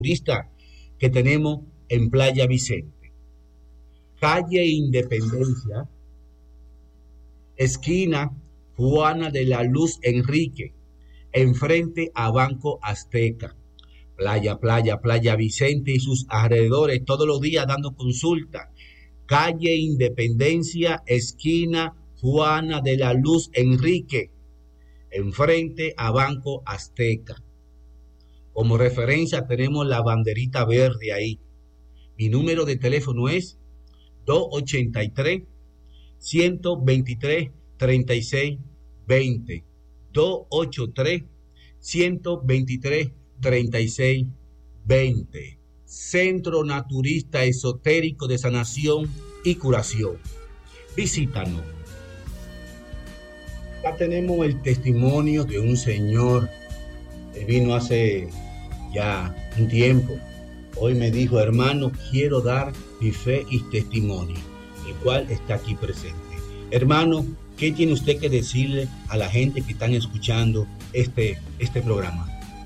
turista que tenemos en Playa Vicente. Calle Independencia, esquina Juana de la Luz Enrique, enfrente a Banco Azteca. Playa Vicente y sus alrededores, todos los días dando consulta. Calle Independencia, esquina Juana de la Luz Enrique, enfrente a Banco Azteca. Como referencia tenemos la banderita verde ahí. Mi número de teléfono es 283-123-3620. 283-123-3620. Centro Naturista Esotérico de Sanación y Curación. Visítanos. Acá tenemos el testimonio de un señor. Él vino hace ya un tiempo. Hoy me dijo: hermano, quiero dar mi fe y testimonio, el cual está aquí presente. Hermano, ¿qué tiene usted que decirle a la gente que están escuchando este programa?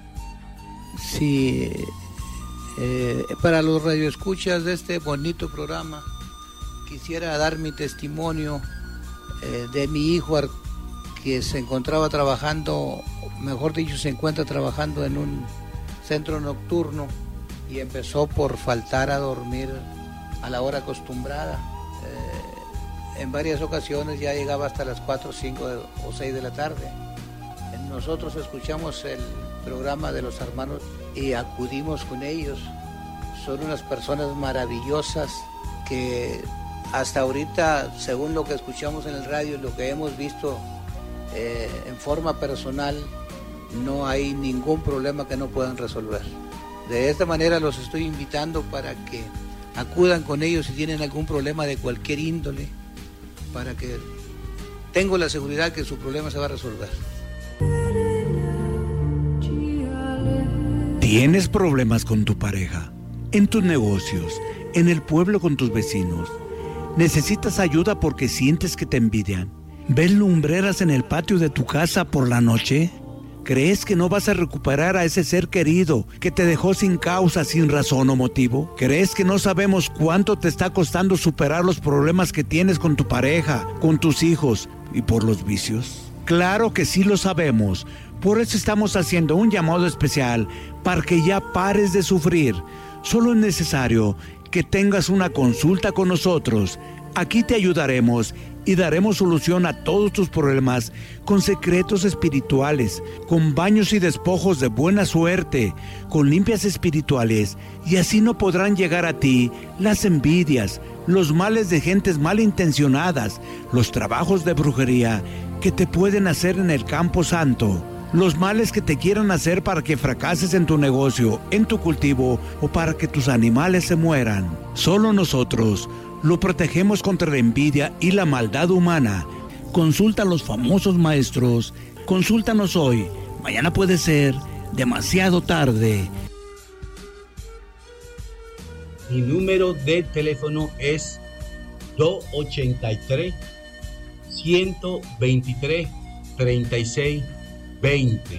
Sí, para los radioescuchas de este bonito programa, quisiera dar mi testimonio de mi hijo que se encontraba trabajando, mejor dicho, se encuentra trabajando en un centro nocturno y empezó por faltar a dormir a la hora acostumbrada. En varias ocasiones ya llegaba hasta las 4, 5 o 6 de la tarde. Nosotros escuchamos el programa de los hermanos y acudimos con ellos. Son unas personas maravillosas que hasta ahorita, según lo que escuchamos en el radio, lo que hemos visto en forma personal, no hay ningún problema que no puedan resolver. De esta manera los estoy invitando para que acudan con ellos si tienen algún problema de cualquier índole, para que tengo la seguridad que su problema se va a resolver. ¿Tienes problemas con tu pareja, en tus negocios, en el pueblo con tus vecinos? ¿Necesitas ayuda porque sientes que te envidian? ¿Ves lumbreras en el patio de tu casa por la noche? ¿Crees que no vas a recuperar a ese ser querido que te dejó sin causa, sin razón o motivo? ¿Crees que no sabemos cuánto te está costando superar los problemas que tienes con tu pareja, con tus hijos y por los vicios? Claro que sí lo sabemos. Por eso estamos haciendo un llamado especial para que ya pares de sufrir. Solo es necesario que tengas una consulta con nosotros. Aquí te ayudaremos y daremos solución a todos tus problemas con secretos espirituales, con baños y despojos de buena suerte, con limpias espirituales, y así no podrán llegar a ti las envidias, los males de gentes malintencionadas, los trabajos de brujería que te pueden hacer en el campo santo, los males que te quieran hacer para que fracases en tu negocio, en tu cultivo o para que tus animales se mueran. Solo nosotros lo protegemos contra la envidia y la maldad humana. Consulta a los famosos maestros. Consúltanos hoy. Mañana puede ser demasiado tarde. Mi número de teléfono es 283-123-3620.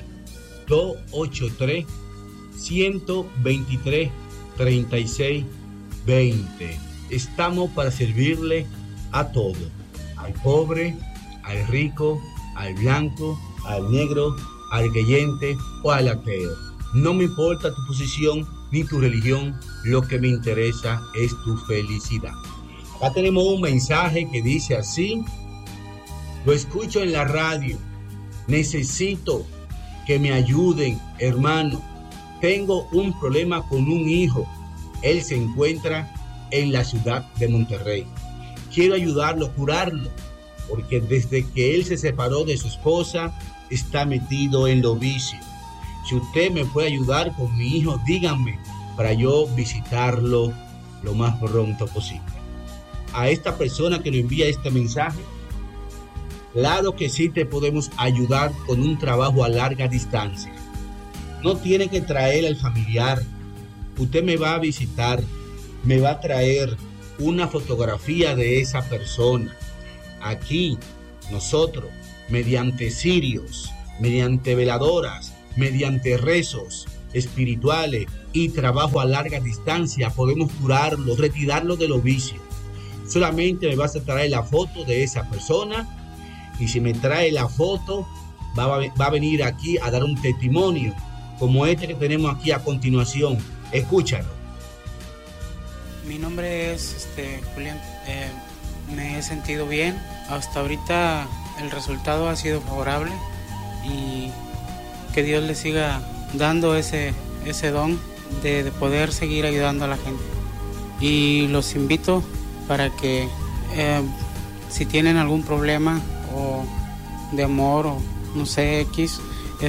283-123-3620. Estamos para servirle a todo, al pobre, al rico, al blanco, al negro, al creyente o al ateo. No me importa tu posición ni tu religión, lo que me interesa es tu felicidad. Acá tenemos un mensaje que dice así: lo escucho en la radio, necesito que me ayuden, hermano. Tengo un problema con un hijo, él se encuentra en la ciudad de Monterrey. Quiero ayudarlo, curarlo, porque desde que él se separó de su esposa, está metido en los vicios. Si usted me puede ayudar con mi hijo, díganme, para yo visitarlo lo más pronto posible. A esta persona que nos envía este mensaje, claro que sí te podemos ayudar con un trabajo a larga distancia. No tiene que traer al familiar. Usted me va a visitar, me va a traer una fotografía de esa persona. Aquí nosotros, mediante cirios, mediante veladoras, mediante rezos, espirituales y trabajo a larga distancia, podemos curarlo, retirarlo de los vicios. Solamente me vas a traer la foto de esa persona, y si me trae la foto, va a venir aquí a dar un testimonio como este que tenemos aquí a continuación. Escúchalo. Mi nombre es Julián. Me he sentido bien. Hasta ahorita el resultado ha sido favorable y que Dios le siga dando ese don de poder seguir ayudando a la gente. Y los invito para que si tienen algún problema o de amor o no sé, X,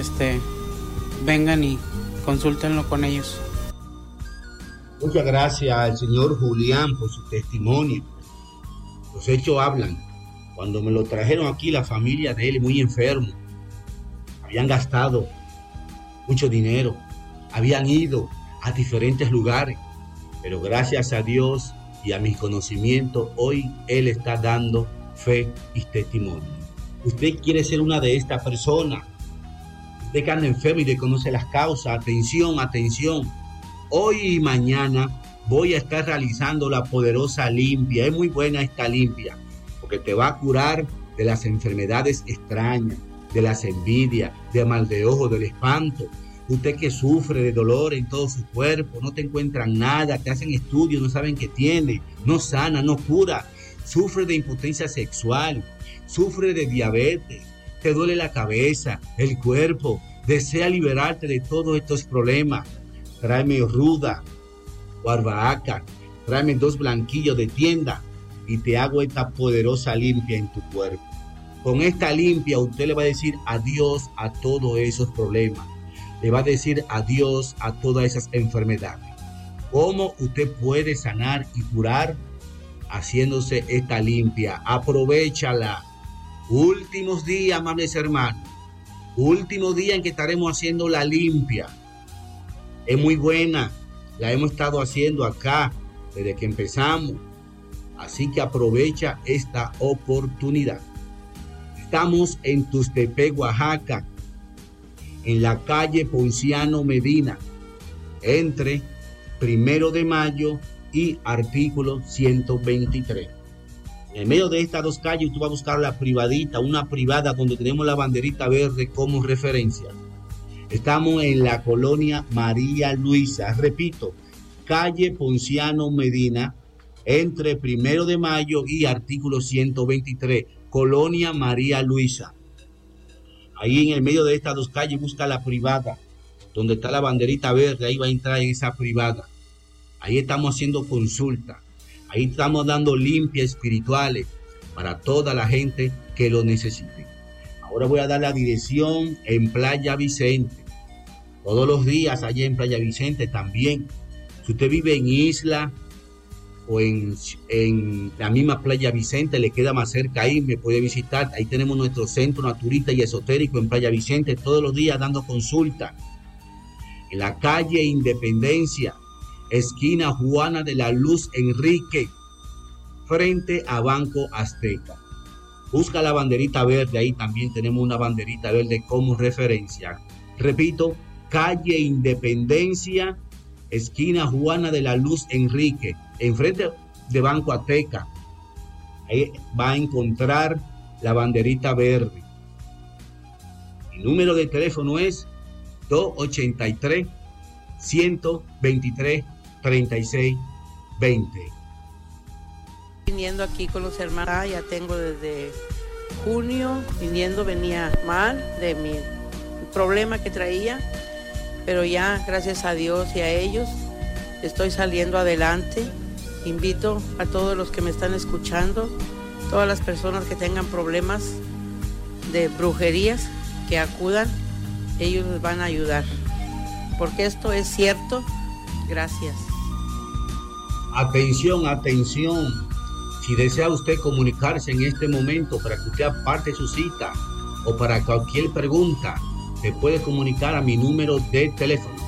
vengan y consúltenlo con ellos. Muchas gracias al señor Julián por su testimonio. Los hechos hablan. Cuando me lo trajeron aquí, la familia de él muy enfermo, habían gastado mucho dinero, habían ido a diferentes lugares, pero gracias a Dios y a mis conocimientos, hoy él está dando fe y testimonio. Usted quiere ser una de estas personas. Usted que anda enfermo y desconoce las causas. Atención, atención. Hoy y mañana voy a estar realizando la poderosa limpia. Es muy buena esta limpia, porque te va a curar de las enfermedades extrañas, de las envidias, de mal de ojo, del espanto. Usted que sufre de dolor en todo su cuerpo, no te encuentran nada, te hacen estudios, no saben qué tiene, no sana, no cura. Sufre de impotencia sexual, sufre de diabetes, te duele la cabeza, el cuerpo, desea liberarte de todos estos problemas. Tráeme ruda o albahaca, tráeme 2 blanquillos de tienda y te hago esta poderosa limpia en tu cuerpo. Con esta limpia usted le va a decir adiós a todos esos problemas, le va a decir adiós a todas esas enfermedades. ¿Cómo usted puede sanar y curar? Haciéndose esta limpia. Aprovéchala. Últimos días, amables hermanos, último día en que estaremos haciendo la limpia. Es muy buena, la hemos estado haciendo acá desde que empezamos, así que aprovecha esta oportunidad. Estamos en Tuxtepec, Oaxaca, en la calle Ponciano Medina, entre 1 de Mayo y artículo 123. En medio de estas 2 calles tú vas a buscar la privadita, una privada donde tenemos la banderita verde como referencia. Estamos en la colonia María Luisa, repito, calle Ponciano Medina, entre 1 de Mayo y artículo 123, colonia María Luisa. Ahí en el medio de estas 2 calles busca la privada, donde está la banderita verde, ahí va a entrar en esa privada. Ahí estamos haciendo consulta, ahí estamos dando limpias espirituales para toda la gente que lo necesite. Ahora voy a dar la dirección en Playa Vicente. Todos los días allá en Playa Vicente también. Si usted vive en Isla o en la misma Playa Vicente, le queda más cerca ahí, me puede visitar. Ahí tenemos nuestro centro naturista y esotérico en Playa Vicente, todos los días dando consulta. En la calle Independencia, esquina Juana de la Luz Enrique, frente a Banco Azteca. Busca la banderita verde, ahí también tenemos una banderita verde como referencia. Repito, calle Independencia, esquina Juana de la Luz Enrique, enfrente de Banco Azteca. Ahí va a encontrar la banderita verde. Mi número de teléfono es 283-123-3620. Viniendo aquí con los hermanos, ya tengo desde junio venía mal de mi problema que traía, pero ya gracias a Dios y a ellos estoy saliendo adelante. Invito a todos los que me están escuchando, todas las personas que tengan problemas de brujerías, que acudan, ellos les van a ayudar, porque esto es cierto. Gracias. Atención, atención. Si desea usted comunicarse en este momento para que usted aparte su cita o para cualquier pregunta, se puede comunicar a mi número de teléfono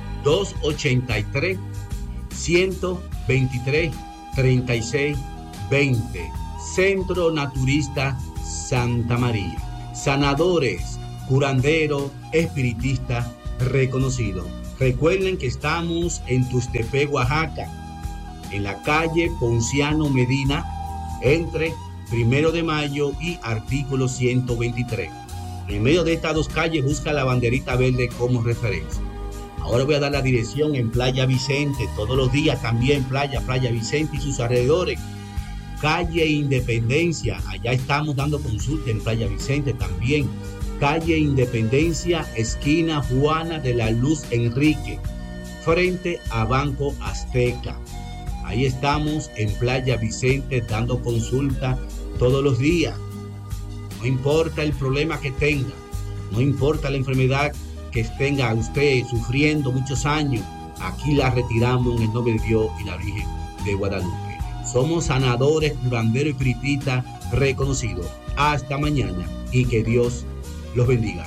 283-123-3620. Centro Naturista Santa María. Sanadores, curandero, espiritista reconocido. Recuerden que estamos en Tuxtepec, Oaxaca, en la calle Ponciano Medina, entre 1 de Mayo y artículo 123. En medio de estas dos calles busca la banderita verde como referencia. Ahora voy a dar la dirección en Playa Vicente, todos los días también Playa Vicente y sus alrededores. Calle Independencia, allá estamos dando consulta en Playa Vicente también. Calle Independencia, esquina Juana de la Luz Enrique, frente a Banco Azteca. Ahí estamos en Playa Vicente dando consulta todos los días. No importa el problema que tenga, no importa la enfermedad que tenga usted sufriendo muchos años, aquí la retiramos en el nombre de Dios y la Virgen de Guadalupe. Somos sanadores, curanderos y espiritistas reconocidos. Hasta mañana y que Dios los bendiga.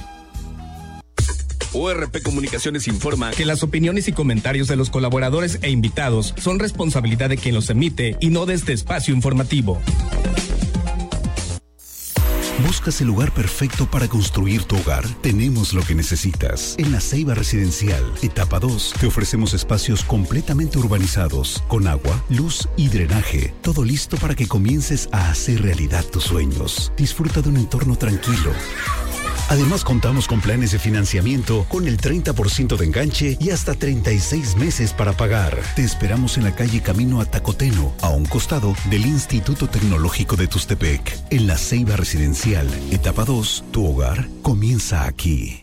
ORP Comunicaciones informa que las opiniones y comentarios de los colaboradores e invitados son responsabilidad de quien los emite y no de este espacio informativo. ¿Buscas el lugar perfecto para construir tu hogar? Tenemos lo que necesitas. En La Ceiba Residencial, etapa 2, te ofrecemos espacios completamente urbanizados, con agua, luz y drenaje. Todo listo para que comiences a hacer realidad tus sueños. Disfruta de un entorno tranquilo. Además, contamos con planes de financiamiento con el 30% de enganche y hasta 36 meses para pagar. Te esperamos en la calle Camino a Tacoteno, a un costado del Instituto Tecnológico de Tuxtepec. En La Ceiba Residencial, etapa 2, tu hogar comienza aquí.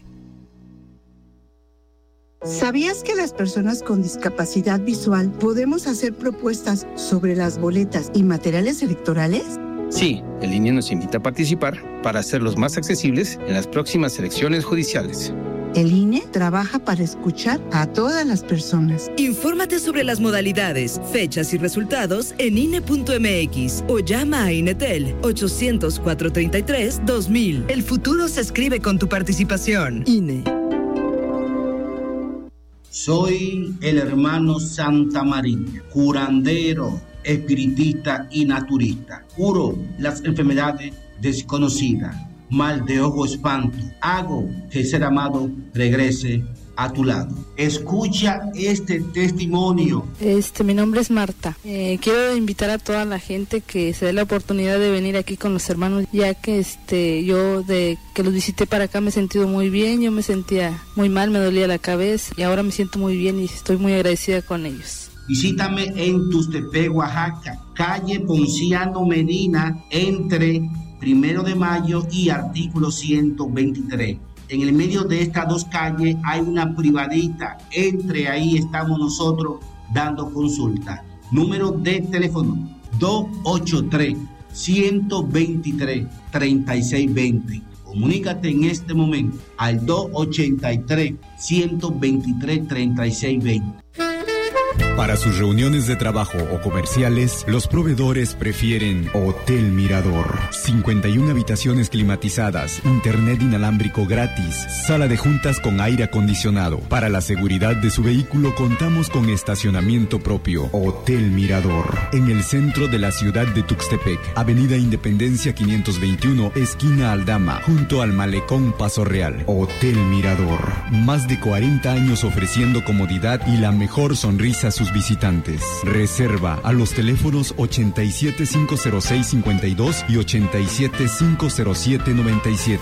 ¿Sabías que las personas con discapacidad visual podemos hacer propuestas sobre las boletas y materiales electorales? Sí, el INE nos invita a participar para hacerlos más accesibles en las próximas elecciones judiciales. El INE trabaja para escuchar a todas las personas. Infórmate sobre las modalidades, fechas y resultados en INE.mx o llama a INETEL 800-433-2000. El futuro se escribe con tu participación. INE. Soy el hermano Santa María, curandero, espiritista y naturista. Curo las enfermedades desconocidas, mal de ojo, espanto. Hago que el ser amado regrese a tu lado. Escucha este testimonio. Mi nombre es Marta. Quiero invitar a toda la gente que se dé la oportunidad de venir aquí con los hermanos, ya que yo de que los visité para acá me he sentido muy bien. Yo me sentía muy mal, me dolía la cabeza y ahora me siento muy bien y estoy muy agradecida con ellos. Visítame en Tuxtepec, Oaxaca, calle Ponciano Medina, entre 1 de Mayo y artículo 123. En el medio de estas dos calles hay una privadita. Entre ahí estamos nosotros dando consulta. Número de teléfono 283-123-3620. Comunícate en este momento al 283-123-3620. Para sus reuniones de trabajo o comerciales, los proveedores prefieren Hotel Mirador. 51 habitaciones climatizadas, internet inalámbrico gratis, sala de juntas con aire acondicionado. Para la seguridad de su vehículo contamos con estacionamiento propio. Hotel Mirador. En el centro de la ciudad de Tuxtepec, Avenida Independencia 521, esquina Aldama, junto al Malecón Paso Real. Hotel Mirador. Más de 40 años ofreciendo comodidad y la mejor sonrisa a sus visitantes. Reserva a los teléfonos 87-506-52 y 87-507-97.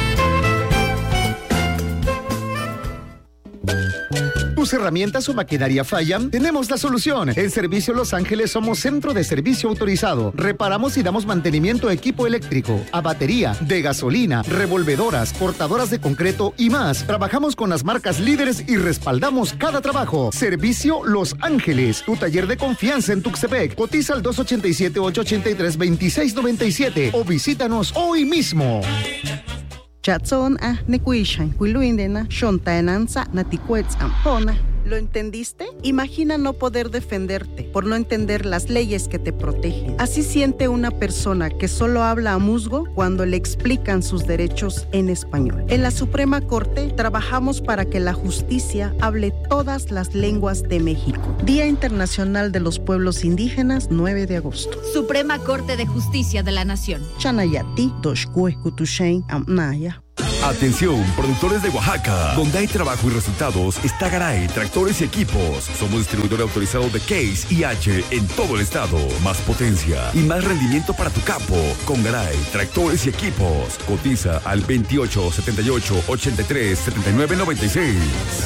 ¿Tus herramientas o maquinaria fallan? Tenemos la solución. En Servicio Los Ángeles somos centro de servicio autorizado. Reparamos y damos mantenimiento a equipo eléctrico, a batería, de gasolina, revolvedoras, cortadoras de concreto y más. Trabajamos con las marcas líderes y respaldamos cada trabajo. Servicio Los Ángeles, tu taller de confianza en Tuxtepec. Cotiza al 287-883-2697 o visítanos hoy mismo. Chatson nekuishan kuiluindena shontaenanza naticuetz ampona. ¿Lo entendiste? Imagina no poder defenderte por no entender las leyes que te protegen. Así siente una persona que solo habla a musgo cuando le explican sus derechos en español. En la Suprema Corte trabajamos para que la justicia hable todas las lenguas de México. Día Internacional de los Pueblos Indígenas, 9 de agosto. Suprema Corte de Justicia de la Nación. Chanayati, Toshkue Kutushain Amnaya. Atención, productores de Oaxaca, donde hay trabajo y resultados, está Garay, tractores y equipos. Somos distribuidor autorizado de Case y H en todo el estado. Más potencia y más rendimiento para tu campo. Con Garay, tractores y equipos. Cotiza al 28 78 83 79 96.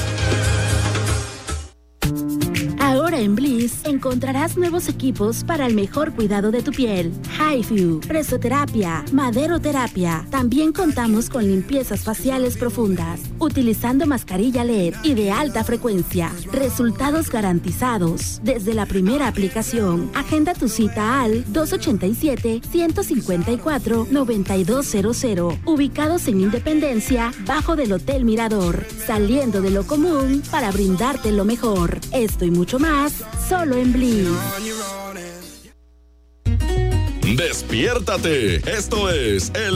Ahora en Bliss encontrarás nuevos equipos para el mejor cuidado de tu piel. HiFu, presoterapia, maderoterapia. También contamos con limpiezas faciales profundas, utilizando mascarilla LED y de alta frecuencia. Resultados garantizados desde la primera aplicación. Agenda tu cita al 287-154-9200. Ubicados en Independencia, bajo del Hotel Mirador. Saliendo de lo común para brindarte lo mejor. Esto y mucho más, solo en Bliss. Despiértate, esto es el